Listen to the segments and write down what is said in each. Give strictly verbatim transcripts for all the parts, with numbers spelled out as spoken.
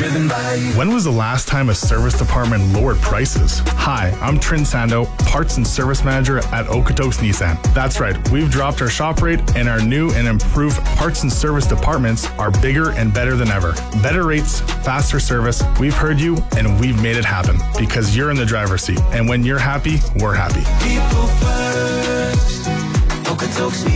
driven by you. When was the last time a service department lowered prices? Hi, I'm Trin Sando, Parts and Service Manager at Okotoks Nissan. That's right, we've dropped our shop rate and our new and improved parts and service departments are bigger and better than ever. Better rates, faster service. We've heard you and we've made it happen because you're in the driver's seat. And when you're happy, we're happy. People first, Okotoks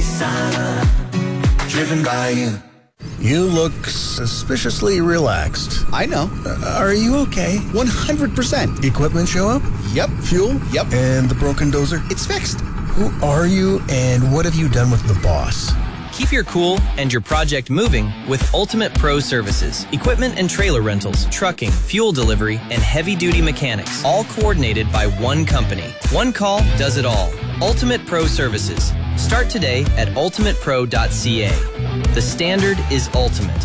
Nissan, driven by you. You look suspiciously relaxed. I know. Uh, are you okay? one hundred percent. Equipment show up? Yep. Fuel? Yep. And the broken dozer? It's fixed. Who are you and what have you done with the boss? Keep your cool and your project moving with Ultimate Pro Services. Equipment and trailer rentals, trucking, fuel delivery, and heavy-duty mechanics, all coordinated by one company. One call does it all. Ultimate Pro Services. Start today at ultimate pro dot c a. The standard is ultimate.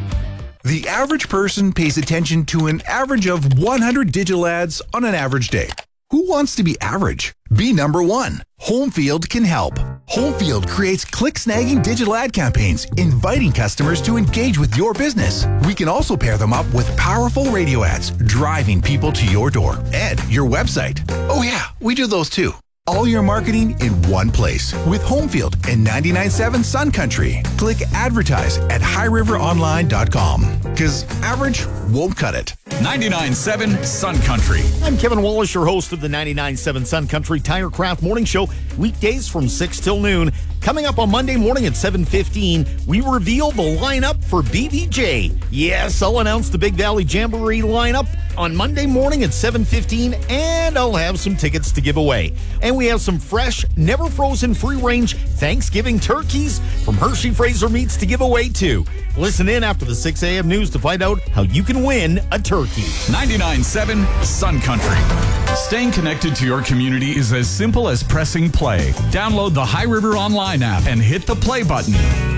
The average person pays attention to an average of one hundred digital ads on an average day. Who wants to be average? Be number one. Homefield can help. Homefield creates click-snagging digital ad campaigns, inviting customers to engage with your business. We can also pair them up with powerful radio ads, driving people to your door and your website. Oh yeah, we do those too. All your marketing in one place with Homefield and ninety-nine point seven Sun Country. Click advertise at high river online dot com because average won't cut it. ninety-nine point seven Sun Country. I'm Kevin Wallace, your host of the ninety-nine point seven Sun Country Tirecraft Morning Show, weekdays from six till noon. Coming up on Monday morning at seven fifteen, we reveal the lineup for B B J. Yes, I'll announce the Big Valley Jamboree lineup on Monday morning at seven fifteen, and I'll have some tickets to give away. And we have some fresh, never frozen, free-range Thanksgiving turkeys from Hershey Fraser Meats to give away too. Listen in after the six a.m. news to find out how you can win a turkey. ninety-nine point seven Sun Country. Staying connected to your community is as simple as pressing play. Download the High River Online app and hit the play button.